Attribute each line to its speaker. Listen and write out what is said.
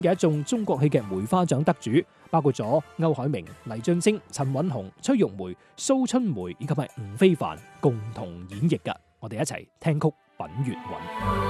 Speaker 1: 嘅一眾中國戲劇梅花獎得主，包括咗歐海明、黎俊升、陳韻紅、崔玉梅、蘇春梅以及係吳非凡共同演繹㗎。我哋一齊聽曲品粵韻。